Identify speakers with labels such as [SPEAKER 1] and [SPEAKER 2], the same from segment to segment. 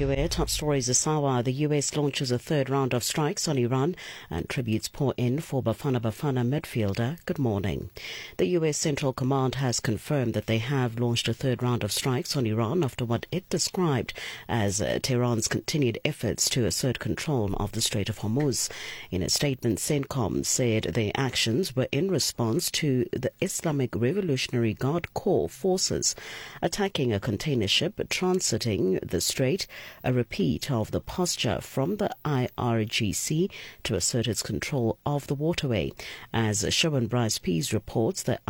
[SPEAKER 1] Guer. Top stories this hour. The US launches a third round of strikes on Iran and tributes pour in for Bafana Bafana midfielder. Good morning. The US Central Command has confirmed that they have launched a third round of strikes on Iran after what it described as Tehran's continued efforts to assert control of the Strait of Hormuz. In a statement, CENTCOM said their actions were in response to the Islamic Revolutionary Guard Corps forces attacking a container ship transiting the strait, a repeat of the posture from the IRGC to assert its control of the waterway. As Sherwin Bryce Pease reports, the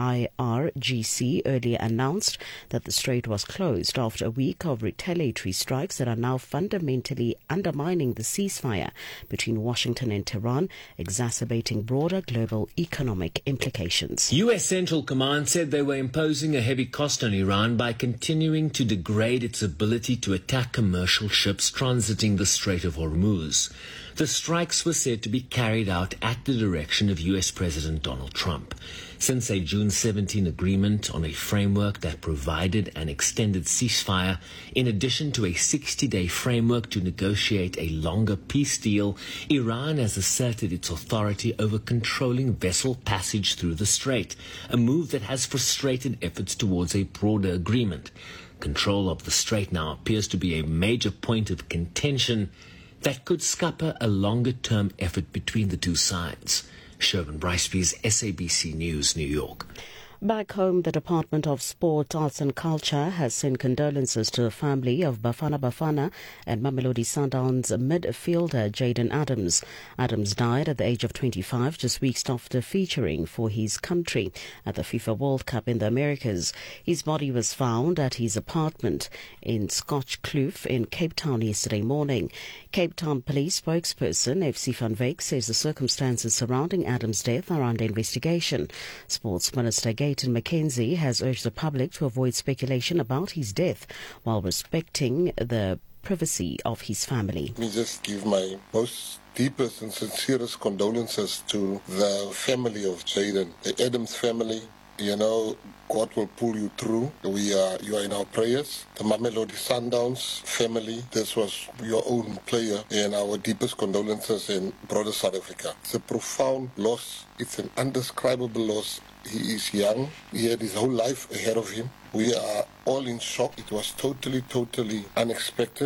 [SPEAKER 1] IRGC earlier announced that the strait was closed after a week of retaliatory strikes that are now fundamentally undermining the ceasefire between Washington and Tehran, exacerbating broader global economic implications.
[SPEAKER 2] US Central Command said they were imposing a heavy cost on Iran by continuing to degrade its ability to attack commercial ships transiting the Strait of Hormuz. The strikes were said to be carried out at the direction of US President Donald Trump. Since a June 17 agreement on a framework that provided an extended ceasefire, in addition to a 60-day framework to negotiate a longer peace deal, Iran has asserted its authority over controlling vessel passage through the strait, a move that has frustrated efforts towards a broader agreement. Control of the strait now appears to be a major point of contention that could scupper a longer-term effort between the two sides. Sherwin Brycepease, SABC News, New York.
[SPEAKER 1] Back home, the Department of Sport, Arts and Culture has sent condolences to the family of Bafana Bafana and Mamelodi Sundowns midfielder Jayden Adams. Adams died at the age of 25, just weeks after featuring for his country at the FIFA World Cup in the Americas. His body was found at his apartment in Scotch Kloof in Cape Town yesterday morning. Cape Town Police spokesperson FC van Wyk says the circumstances surrounding Adams' death are under investigation. Sports Minister Gayton McKenzie has urged the public to avoid speculation about his death while respecting the privacy of his family.
[SPEAKER 3] Let me just give my most deepest and sincerest condolences to the family of Jayden, the Adams family. You know, God will pull you through. You are in our prayers. The Mamelodi Sundowns family, this was your own player, and our deepest condolences in broader South Africa. It's a profound loss. It's an indescribable loss. He is young. He had his whole life ahead of him. We are all in shock. It was totally unexpected.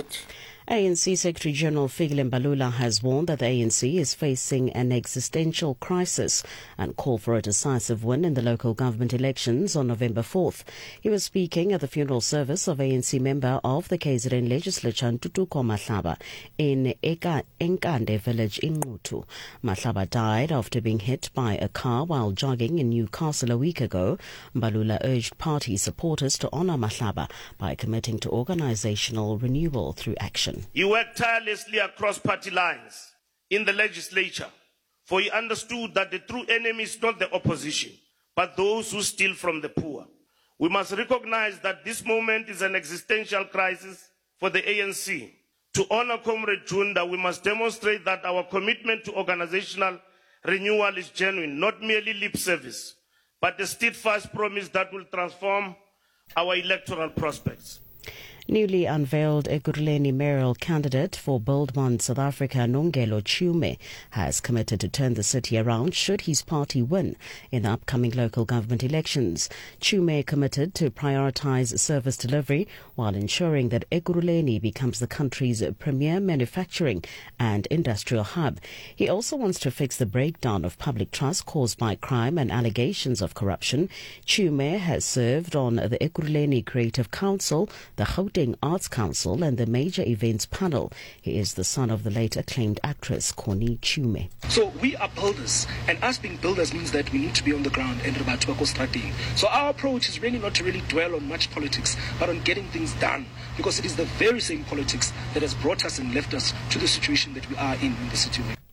[SPEAKER 1] ANC Secretary-General Fikile Mbalula has warned that the ANC is facing an existential crisis and called for a decisive win in the local government elections on November 4th. He was speaking at the funeral service of ANC member of the KZN legislature Ntutuko Mahlaba in Enkande village in Ngutu. Mahlaba died after being hit by a car while jogging in Newcastle a week ago. Mbalula urged party supporters to honour Mahlaba by committing to organisational renewal through action.
[SPEAKER 4] He worked tirelessly across party lines in the legislature, for he understood that the true enemy is not the opposition, but those who steal from the poor. We must recognize that this moment is an existential crisis for the ANC. To honor Comrade Junda, we must demonstrate that our commitment to organizational renewal is genuine, not merely lip service, but a steadfast promise that will transform our electoral prospects.
[SPEAKER 1] Newly unveiled Ekurhuleni mayoral candidate for Build One South Africa, Nongelo Chiume, has committed to turn the city around should his party win in the upcoming local government elections. Chiume committed to prioritise service delivery while ensuring that Ekurhuleni becomes the country's premier manufacturing and industrial hub. He also wants to fix the breakdown of public trust caused by crime and allegations of corruption. Chiume has served on the Ekurhuleni Creative Council, the Gauteng Arts Council and the Major Events Panel. He is the son of the late acclaimed actress Connie Chiume.
[SPEAKER 5] So we are builders, and us being builders means that we need to be on the ground and about to starting. So our approach is really not to really dwell on much politics, but on getting things done, because it is the very same politics that has brought us and left us to the situation that we are in the city.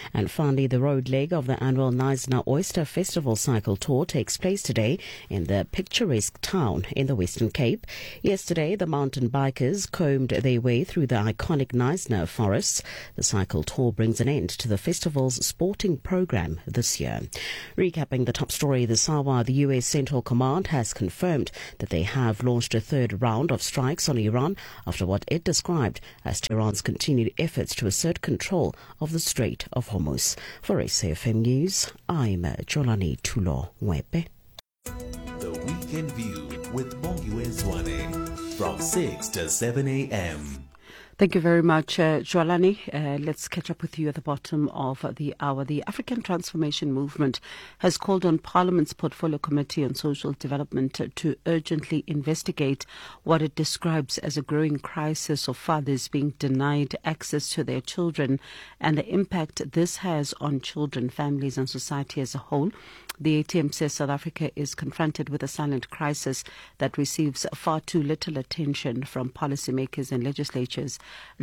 [SPEAKER 1] And finally, the road leg of the annual Knysna Oyster Festival Cycle Tour takes place today in the picturesque town in the Western Cape. Yesterday, the mountain bikers combed their way through the iconic Knysna forests. The cycle tour brings an end to the festival's sporting program this year. Recapping the top story this hour, the U.S. Central Command has confirmed that they have launched a third round of strikes on Iran after what it described as Iran's continued efforts to assert control of the Strait of Hormuz. For SAFM News, I'm Jolani Tulo-Wepe.
[SPEAKER 6] The Weekend View with Bongiwe Zwane from 6 to 7 a.m.
[SPEAKER 7] Thank you very much, Jolani. Let's catch up with you at the bottom of the hour. The African Transformation Movement has called on Parliament's Portfolio Committee on Social Development to urgently investigate what it describes as a growing crisis of fathers being denied access to their children and the impact this has on children, families and society as a whole. The ATM says South Africa is confronted with a silent crisis that receives far too little attention from policymakers and legislators,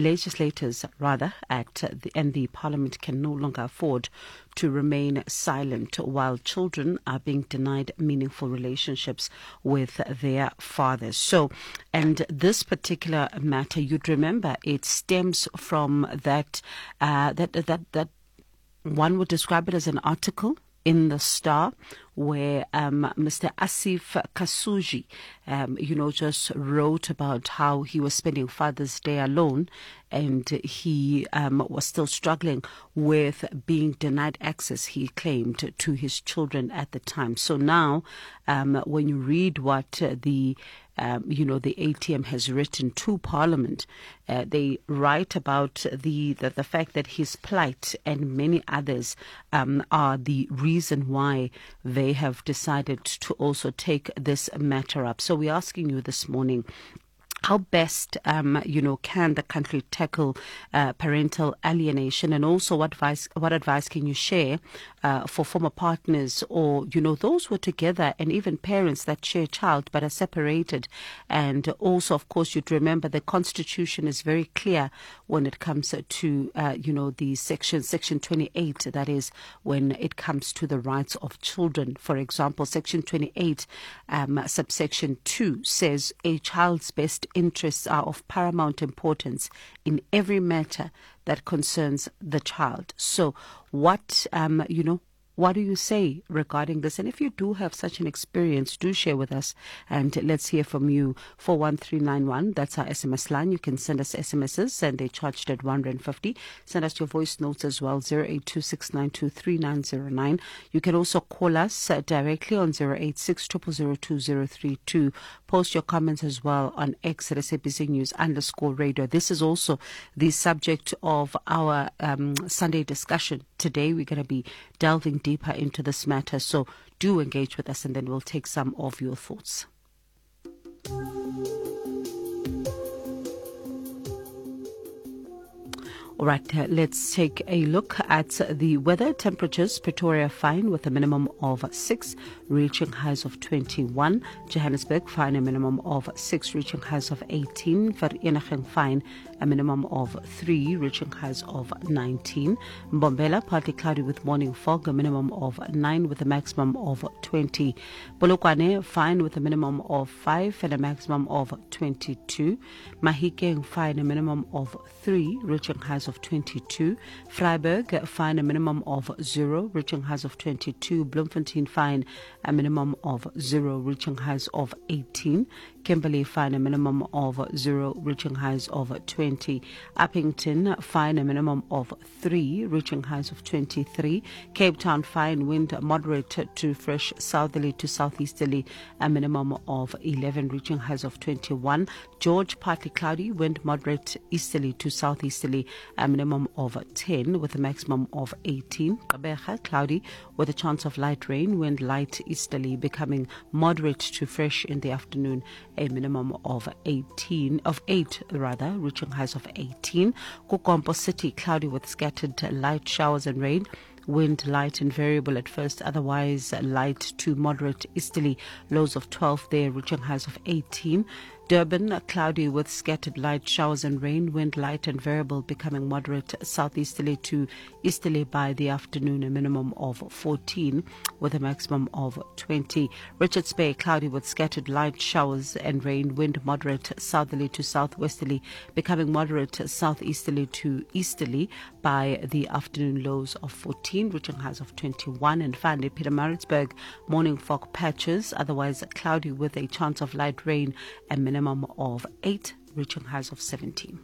[SPEAKER 7] and the Parliament can no longer afford to remain silent while children are being denied meaningful relationships with their fathers. So, and this particular matter, you'd remember, it stems from that one would describe it as an article in the Star, where Mr. Asif Kasuji, just wrote about how he was spending Father's Day alone, and he was still struggling with being denied access, he claimed, to his children at the time. So now, when you read what the ATM has written to Parliament, they write about the fact that his plight and many others are the reason why they have decided to also take this matter up. So we're asking you this morning, how best, can the country tackle parental alienation, and also what advice can you share for former partners or, those who are together, and even parents that share a child but are separated? And also, of course, you'd remember the Constitution is very clear when it comes to, the Section 28, that is when it comes to the rights of children. For example, Section 28, subsection 2 says a child's best interests are of paramount importance in every matter that concerns the child. So what do you say regarding this? And if you do have such an experience, do share with us and let's hear from you. 41391, that's our SMS line. You can send us SMSs and they're charged at R1.50. Send us your voice notes as well, 0826923909. You can also call us directly on 086002032. Post your comments as well on X at SABC News _radio. This is also the subject of our Sunday discussion. Today we're going to be delving deeper into this matter, so do engage with us and then we'll take some of your thoughts. All right, let's take a look at the weather. Temperatures: Pretoria fine with a minimum of 6, reaching highs of 21. Johannesburg fine, a minimum of 6, reaching highs of 18. Vereeniging fine, a minimum of 3, reaching highs of 19. Mbombela partly cloudy with morning fog, a minimum of 9 with a maximum of 20. Polokwane fine with a minimum of 5 and a maximum of 22. Mahikeng fine, a minimum of 3, reaching highs of 22. Vryburg fine, a minimum of 0, reaching highs of 22. Bloemfontein fine, a minimum of 0, reaching highs of 18. Kimberley fine, a minimum of 0, reaching highs of 20. Uppington fine, a minimum of 3, reaching highs of 23. Cape Town fine, wind moderate to fresh southerly to southeasterly, a minimum of 11, reaching highs of 21. George partly cloudy, wind moderate easterly to southeasterly, a minimum of 10 with a maximum of 18. Gqeberha cloudy with a chance of light rain, wind light easterly, becoming moderate to fresh in the afternoon, a minimum of 8, reaching highs of 18. Kukompo City cloudy with scattered light showers and rain, wind light and variable at first, otherwise light to moderate easterly, lows of 12 there, reaching highs of 18. Durban, cloudy with scattered light showers and rain, wind light and variable, becoming moderate southeasterly to easterly by the afternoon, a minimum of 14 with a maximum of 20. Richards Bay, cloudy with scattered light showers and rain, wind moderate southerly to southwesterly, becoming moderate southeasterly to easterly by the afternoon, lows of 14, reaching highs of 21. And finally, Pietermaritzburg, morning fog patches, otherwise cloudy with a chance of light rain, a minimum of 8, reaching highs of 17.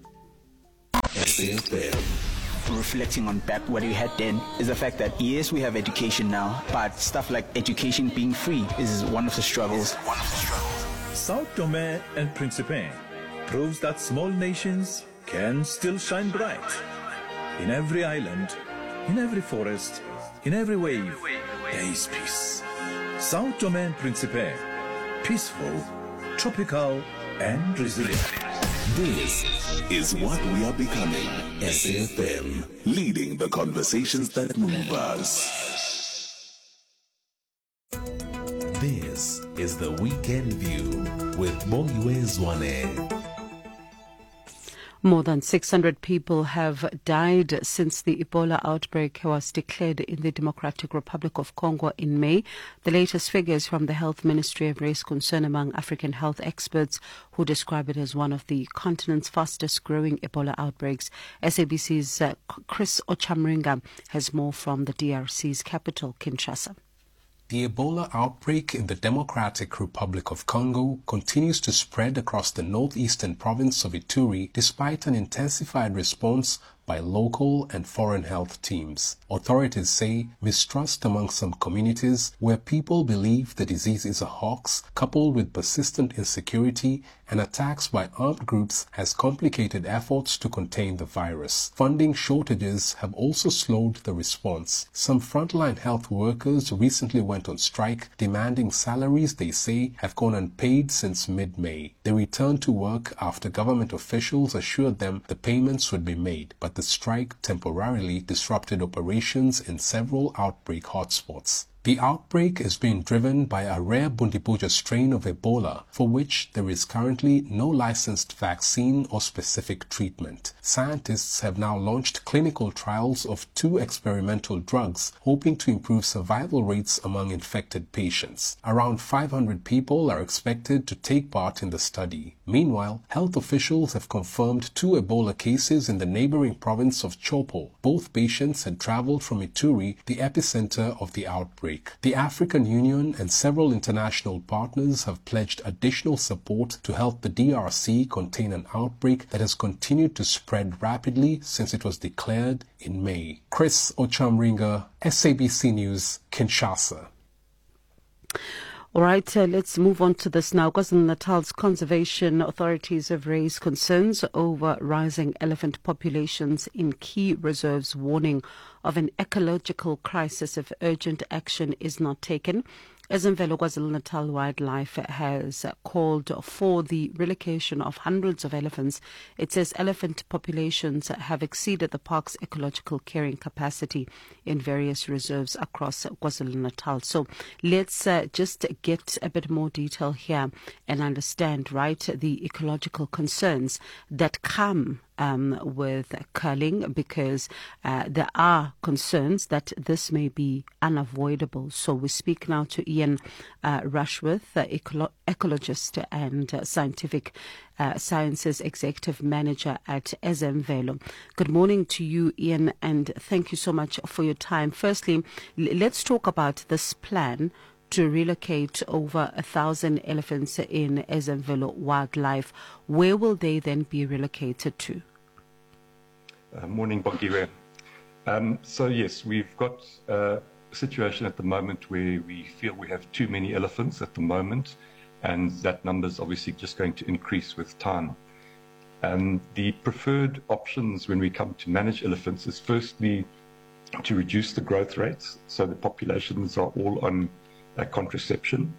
[SPEAKER 8] Reflecting on back what we had then is the fact that yes, we have education now, but stuff like education being free is one of the struggles.
[SPEAKER 9] Sao Tome and Principe proves that small nations can still shine bright. In every island, in every forest, in every wave, there is peace. Sao Tome and Principe, peaceful, tropical, and resilient.
[SPEAKER 6] This is what we are becoming. SAFM, leading the conversations that move us. This is the Weekend View with Bongiwe Zwane.
[SPEAKER 7] More than 600 people have died since the Ebola outbreak was declared in the Democratic Republic of Congo in May. The latest figures from the Health Ministry have raised concern among African health experts who describe it as one of the continent's fastest growing Ebola outbreaks. SABC's Chris Ochamringa has more from the DRC's capital, Kinshasa.
[SPEAKER 10] The Ebola outbreak in the Democratic Republic of Congo continues to spread across the northeastern province of Ituri despite an intensified response by local and foreign health teams. Authorities say mistrust among some communities where people believe the disease is a hoax, coupled with persistent insecurity and attacks by armed groups, has complicated efforts to contain the virus. Funding shortages have also slowed the response. Some frontline health workers recently went on strike, demanding salaries they say have gone unpaid since mid-May. They returned to work after government officials assured them the payments would be made, but the strike temporarily disrupted operations in several outbreak hotspots. The outbreak is being driven by a rare Bundibuja strain of Ebola, for which there is currently no licensed vaccine or specific treatment. Scientists have now launched clinical trials of 2 experimental drugs, hoping to improve survival rates among infected patients. Around 500 people are expected to take part in the study. Meanwhile, health officials have confirmed 2 Ebola cases in the neighboring province of Chopo. Both patients had traveled from Ituri, the epicenter of the outbreak. The African Union and several international partners have pledged additional support to help the DRC contain an outbreak that has continued to spread rapidly since it was declared in May. Chris Ochamringa, SABC News, Kinshasa.
[SPEAKER 7] All right, let's move on to this now. KwaZulu-Natal's conservation authorities have raised concerns over rising elephant populations in key reserves, warning of an ecological crisis if urgent action is not taken. Ezemvelo KwaZulu-Natal Wildlife has called for the relocation of hundreds of elephants. It says elephant populations have exceeded the park's ecological carrying capacity in various reserves across KwaZulu-Natal. So let's just get a bit more detail here and understand, right, the ecological concerns that come with culling, because there are concerns that this may be unavoidable. So we speak now to Ian Rushworth, ecologist and scientific sciences executive manager at Ezemvelo. Good morning to you, Ian, and thank you so much for your time. Firstly, let's talk about this plan to relocate over 1,000 elephants in Ezemvelo Wildlife. Where will they then be relocated to?
[SPEAKER 11] Morning, Bongiwe. So yes, we've got a situation at the moment where we feel we have too many elephants at the moment, and that number is obviously just going to increase with time. The preferred options when we come to manage elephants is firstly to reduce the growth rates, so the populations are all on contraception.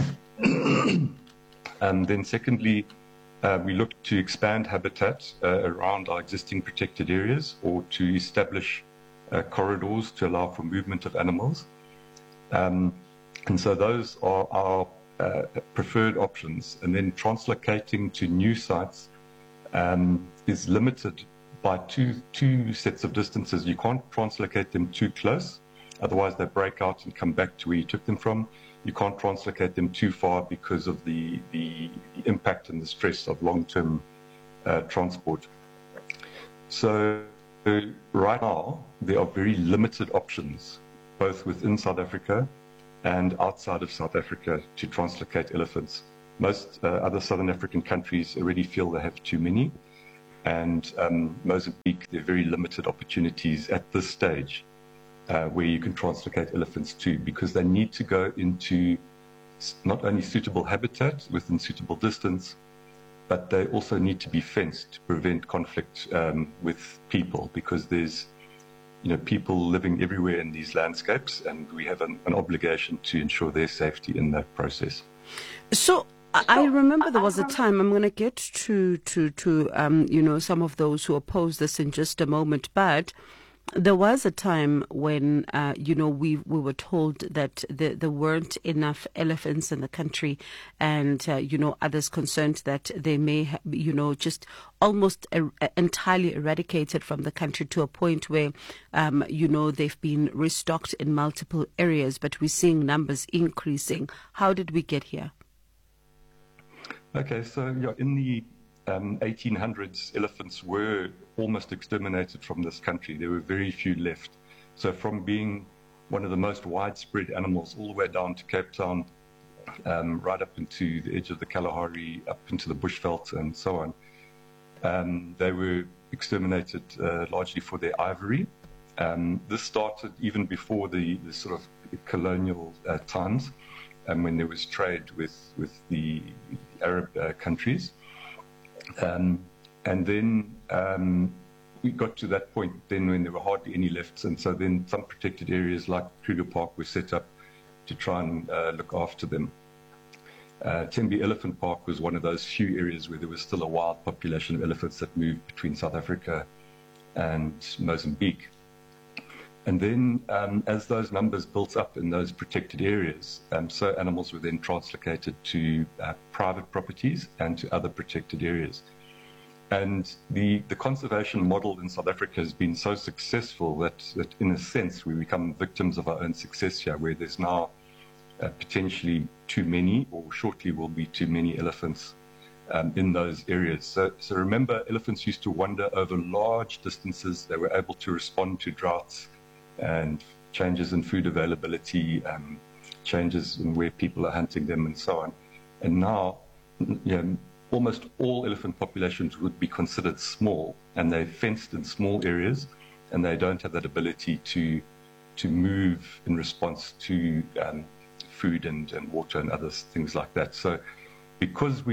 [SPEAKER 11] Then secondly, we look to expand habitat around our existing protected areas, or to establish corridors to allow for movement of animals. And so those are our preferred options and then translocating to new sites is limited by two sets of distances. You can't translocate them too close, otherwise they break out and come back to where you took them from. You can't translocate them too far because of the impact and the stress of long-term transport. So right now, there are very limited options, both within South Africa and outside of South Africa, to translocate elephants. Most other Southern African countries already feel they have too many. And Mozambique, there are very limited opportunities at this stage where you can translocate elephants to, because they need to go into not only suitable habitat within suitable distance, but they also need to be fenced to prevent conflict with people, because there's people living everywhere in these landscapes, and we have an obligation to ensure their safety in that process.
[SPEAKER 7] So I remember there was a time, I'm going to get to some of those who oppose this in just a moment, but there was a time when, we were told that there weren't enough elephants in the country, and, others concerned that they may, just almost entirely eradicated from the country, to a point where, they've been restocked in multiple areas, but we're seeing numbers increasing. How did we get here?
[SPEAKER 11] Okay, so in the 1800s, elephants were almost exterminated from this country. There were very few left. So from being one of the most widespread animals all the way down to Cape Town, right up into the edge of the Kalahari, up into the Bushveld and so on, they were exterminated largely for their ivory. This started even before the sort of colonial times, when there was trade with the Arab countries. And then we got to that point then when there were hardly any left. And so then some protected areas like Kruger Park were set up to try and look after them. Tembe Elephant Park was one of those few areas where there was still a wild population of elephants that moved between South Africa and Mozambique. And then as those numbers built up in those protected areas, so animals were then translocated to private properties and to other protected areas. And the conservation model in South Africa has been so successful that in a sense we become victims of our own success here, where there's now potentially too many, or shortly will be too many elephants in those areas. So remember, elephants used to wander over large distances. They were able to respond to droughts and changes in food availability, changes in where people are hunting them, and so on. And now, almost all elephant populations would be considered small, and they're fenced in small areas, and they don't have that ability to move in response to food and water and other things like that. So because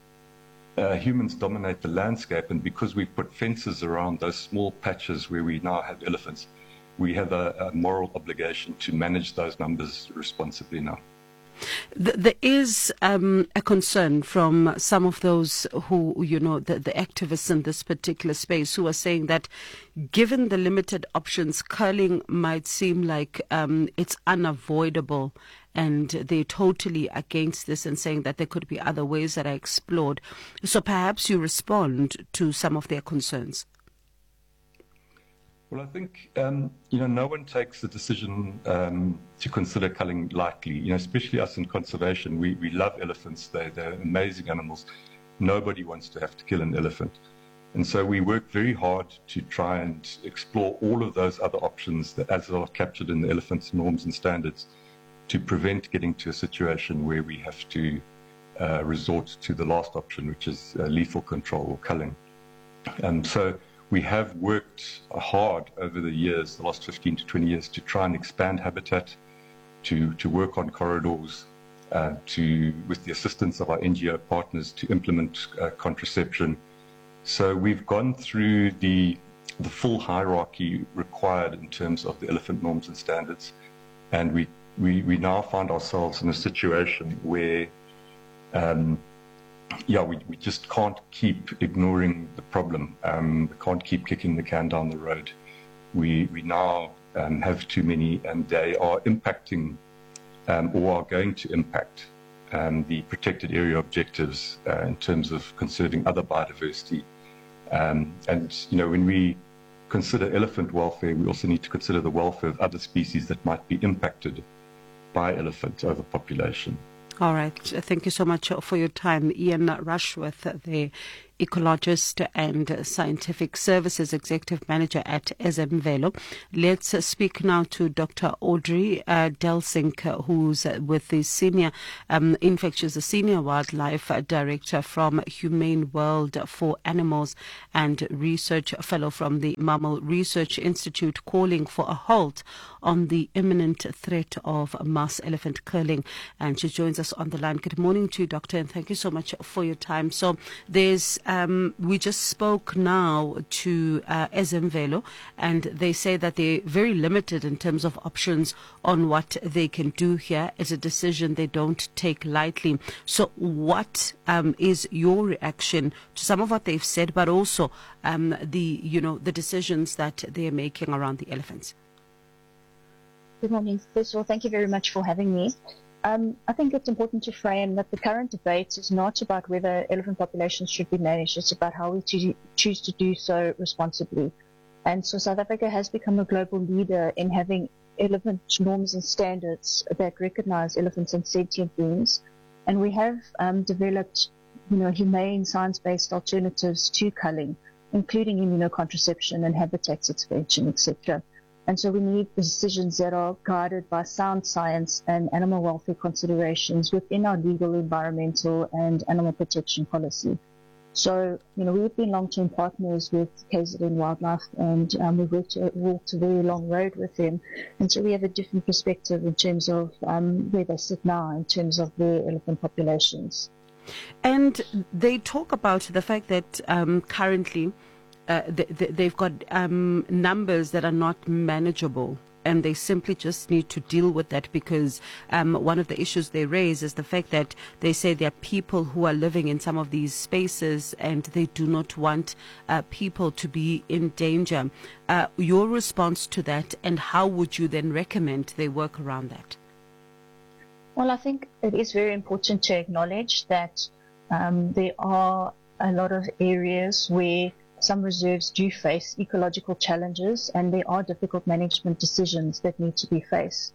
[SPEAKER 11] humans dominate the landscape, and because we've put fences around those small patches where we now have elephants, we have a moral obligation to manage those numbers responsibly now.
[SPEAKER 7] There is a concern from some of those who, the activists in this particular space, who are saying that given the limited options, culling might seem like it's unavoidable, and they're totally against this and saying that there could be other ways that are explored. So perhaps you respond to some of their concerns.
[SPEAKER 11] Well, I think, no one takes the decision to consider culling lightly, especially us in conservation. We love elephants. They're amazing animals. Nobody wants to have to kill an elephant. And so we work very hard to try and explore all of those other options that, as are captured in the elephant's norms and standards, to prevent getting to a situation where we have to resort to the last option, which is lethal control or culling. So we have worked hard over the years, the last 15 to 20 years, to try and expand habitat, to work on corridors, with the assistance of our NGO partners, to implement contraception. So we've gone through the full hierarchy required in terms of the elephant norms and standards, and we now find ourselves in a situation where we just can't keep ignoring the problem. We can't keep kicking the can down the road. We now have too many, and they are impacting or are going to impact the protected area objectives in terms of conserving other biodiversity. And, when we consider elephant welfare, we also need to consider the welfare of other species that might be impacted by elephant overpopulation.
[SPEAKER 7] All right. Thank you so much for your time. Ian Rushworth, the ecologist and scientific services executive manager at Ezemvelo. Let's speak now to Dr. Audrey Delsink, who's with the senior wildlife director from Humane World for Animals and research fellow from the Mammal Research Institute, calling for a halt on the imminent threat of mass elephant culling. And she joins us on the line. Good morning to you, Doctor, and thank you so much for your time. So there's we just spoke now to Ezemvelo, and they say that they're very limited in terms of options on what they can do here. It's a decision they don't take lightly. So what is your reaction to some of what they've said, but also the decisions that they're making around the elephants?
[SPEAKER 12] Good morning. First of all, thank you very much for having me. I think it's important to frame that the current debate is not about whether elephant populations should be managed. It's about how we choose to do so responsibly. And so South Africa has become a global leader in having elephant norms and standards that recognize elephants as sentient beings. And we have developed, humane science-based alternatives to culling, including immunocontraception and habitat expansion, etc. And so we need decisions that are guided by sound science and animal welfare considerations within our legal, environmental, and animal protection policy. So, we've been long-term partners with KZN Wildlife, and we've walked a very long road with them. And so we have a different perspective in terms of where they sit now in terms of their elephant populations.
[SPEAKER 7] And they talk about the fact that currently they've got numbers that are not manageable, and they simply just need to deal with that, because one of the issues they raise is the fact that they say there are people who are living in some of these spaces and they do not want people to be in danger. Your response to that, and how would you then recommend they work around that?
[SPEAKER 12] Well, I think it is very important to acknowledge that there are a lot of areas where some reserves do face ecological challenges, and there are difficult management decisions that need to be faced.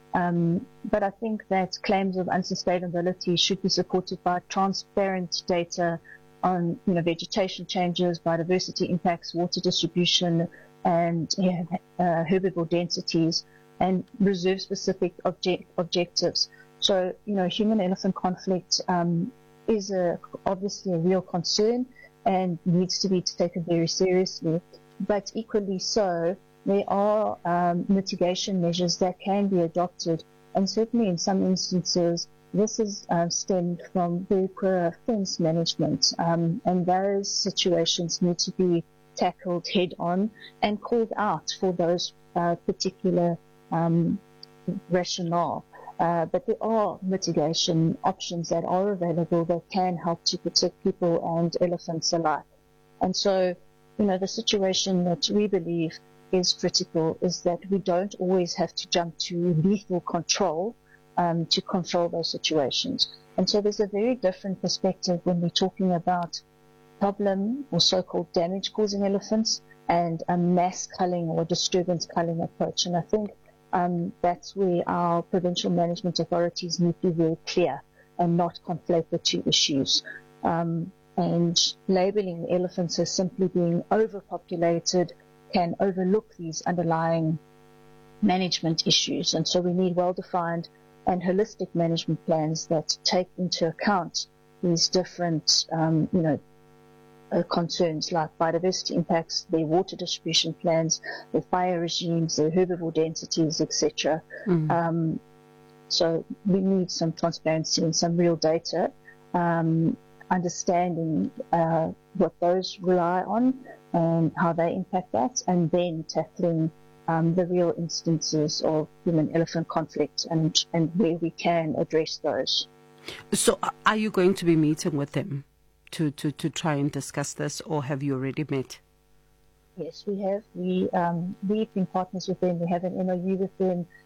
[SPEAKER 12] But I think that claims of unsustainability should be supported by transparent data on vegetation changes, biodiversity impacts, water distribution, and herbivore densities, and reserve-specific objectives. So, human-elephant conflict is obviously a real concern and needs to be taken very seriously. But equally so, there are mitigation measures that can be adopted, and certainly in some instances, this is stemmed from very poor fence management, and those situations need to be tackled head-on and called out for those particular rationale. But there are mitigation options that are available that can help to protect people and elephants alike. And so, the situation that we believe is critical is that we don't always have to jump to lethal control to control those situations. And so there's a very different perspective when we're talking about problem or so-called damage-causing elephants and a mass culling or disturbance culling approach. And I think that's where our provincial management authorities need to be very clear and not conflate the two issues. And labeling elephants as simply being overpopulated can overlook these underlying management issues. And so we need well-defined and holistic management plans that take into account these different, concerns like biodiversity impacts, their water distribution plans, their fire regimes, their herbivore densities, etc. So we need some transparency and some real data, understanding what those rely on and how they impact that, and then tackling the real instances of human-elephant conflict and where we can address those.
[SPEAKER 7] So are you going to be meeting with them to try and discuss this, or have you already met?
[SPEAKER 12] Yes, we have. We've been partners with them. We have an MOU with them.